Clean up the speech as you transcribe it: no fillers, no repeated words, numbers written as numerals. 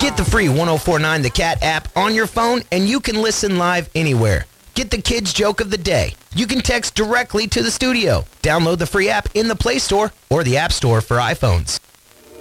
Get the free 1049 The Cat app on your phone and you can listen live anywhere. Get the kids' joke of the day. You can text directly to the studio. Download the free app in the Play Store or the App Store for iPhones.